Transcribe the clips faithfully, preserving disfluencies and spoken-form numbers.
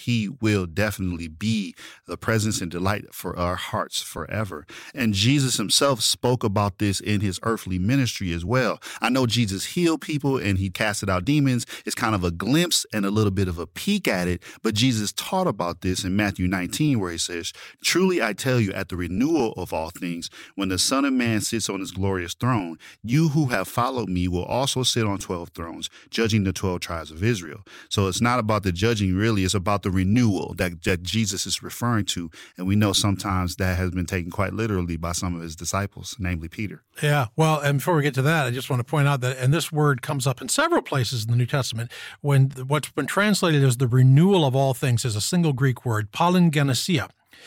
he will definitely be the presence and delight for our hearts forever. And Jesus himself spoke about this in his earthly ministry as well. I know Jesus healed people and he casted out demons. It's kind of a glimpse and a little bit of a peek at it. But Jesus taught about this in Matthew nineteen, where he says, "Truly I tell you, at the renewal of all things, when the Son of Man sits on his glorious throne, you who have followed me will also sit on twelve thrones, judging the twelve tribes of Israel." So it's not about the judging, really. It's about the renewal that, that Jesus is referring to. And we know sometimes that has been taken quite literally by some of his disciples, namely Peter. Yeah, well, and before we get to that, I just want to point out that, and this word comes up in several places in the New Testament, when what's been translated as the renewal of all things is a single Greek word, palingenesia.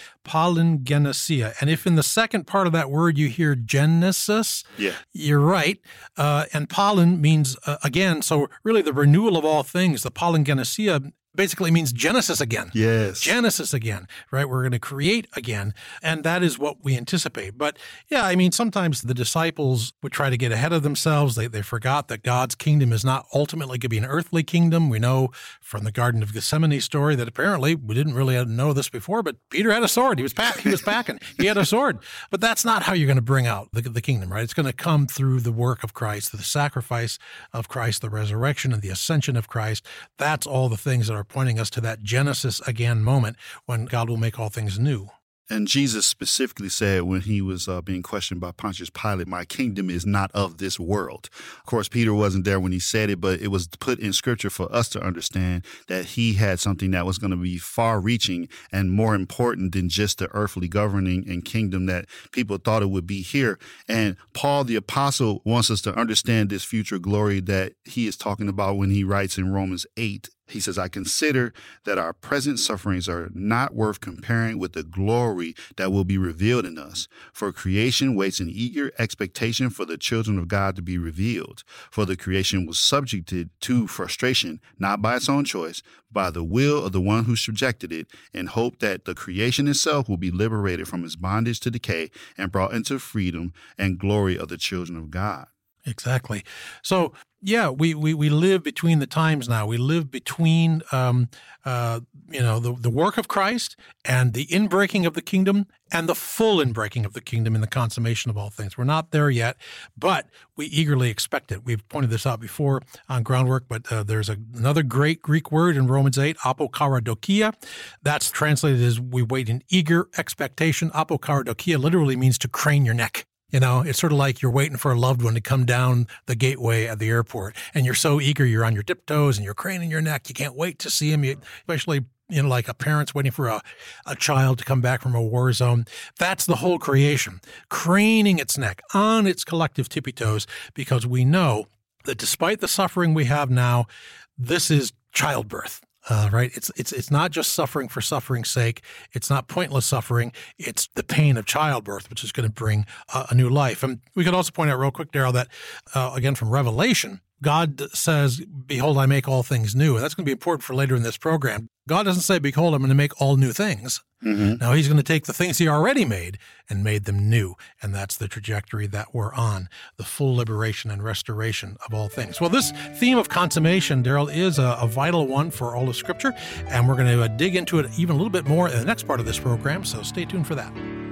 Palingenesia. And if in the second part of that word you hear Genesis, yeah. you're right. Uh, and palin means, uh, again, so really the renewal of all things, the palingenesia basically means Genesis again. Yes. Genesis again, right? We're going to create again. And that is what we anticipate. But yeah, I mean, sometimes the disciples would try to get ahead of themselves. They they forgot that God's kingdom is not ultimately going to be an earthly kingdom. We know from the Garden of Gethsemane story that apparently, we didn't really know this before, but Peter had a sword. He was pack, he was packing. He had a sword. But that's not how you're going to bring out the, the kingdom, right? It's going to come through the work of Christ, through the sacrifice of Christ, the resurrection and the ascension of Christ. That's all the things that are pointing us to that Genesis again moment when God will make all things new. And Jesus specifically said when he was uh, being questioned by Pontius Pilate, "My kingdom is not of this world." Of course, Peter wasn't there when he said it, but it was put in scripture for us to understand that he had something that was going to be far-reaching and more important than just the earthly governing and kingdom that people thought it would be here. And Paul the Apostle wants us to understand this future glory that he is talking about when he writes in Romans eight. He says, "I consider that our present sufferings are not worth comparing with the glory that will be revealed in us. For creation waits in eager expectation for the children of God to be revealed. For the creation was subjected to frustration, not by its own choice, by the will of the one who subjected it, in hope that the creation itself will be liberated from its bondage to decay and brought into freedom and glory of the children of God." Exactly. So, yeah, we, we, we live between the times now. We live between, um, uh, you know, the, the work of Christ and the inbreaking of the kingdom and the full inbreaking of the kingdom in the consummation of all things. We're not there yet, but we eagerly expect it. We've pointed this out before on Groundwork, but uh, there's a, another great Greek word in Romans eight, apokaradokia. That's translated as we wait in eager expectation. Apokaradokia literally means to crane your neck. You know, it's sort of like you're waiting for a loved one to come down the gateway at the airport, and you're so eager, you're on your tiptoes and you're craning your neck. You can't wait to see him, you, especially, you know, like a parent's waiting for a, a child to come back from a war zone. That's the whole creation, craning its neck on its collective tippy toes, because we know that despite the suffering we have now, this is childbirth. Uh, right? It's it's it's not just suffering for suffering's sake. It's not pointless suffering. It's the pain of childbirth, which is going to bring uh, a new life. And we could also point out real quick, Daryl, that uh, again from Revelation, God says, "Behold, I make all things new." And that's going to be important for later in this program. God doesn't say, "Behold, I'm going to make all new things." Mm-hmm. Now, he's going to take the things he already made and made them new. And that's the trajectory that we're on, the full liberation and restoration of all things. Well, this theme of consummation, Daryl, is a, a vital one for all of Scripture. And we're going to uh, dig into it even a little bit more in the next part of this program. So stay tuned for that.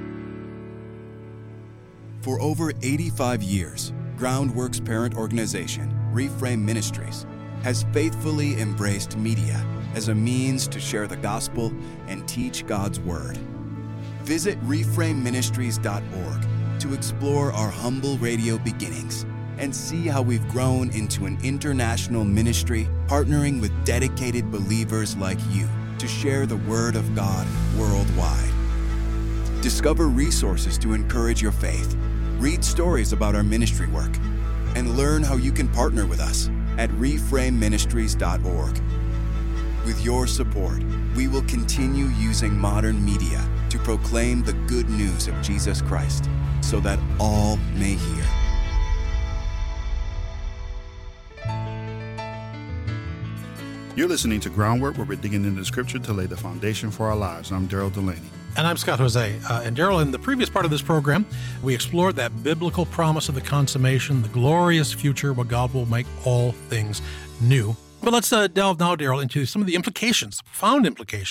For over eighty-five years, Groundwork's parent organization, Reframe Ministries, has faithfully embraced media as a means to share the gospel and teach God's word. Visit reframe ministries dot org to explore our humble radio beginnings and see how we've grown into an international ministry partnering with dedicated believers like you to share the word of God worldwide. Discover resources to encourage your faith, read stories about our ministry work, and learn how you can partner with us at reframe ministries dot org. With your support, we will continue using modern media to proclaim the good news of Jesus Christ so that all may hear. You're listening to Groundwork, where we're digging into the Scripture to lay the foundation for our lives. I'm Daryl Delaney. And I'm Scott Jose. Uh, and Daryl, in the previous part of this program, we explored that biblical promise of the consummation, the glorious future where God will make all things new. But let's uh, delve now, Daryl, into some of the implications, profound implications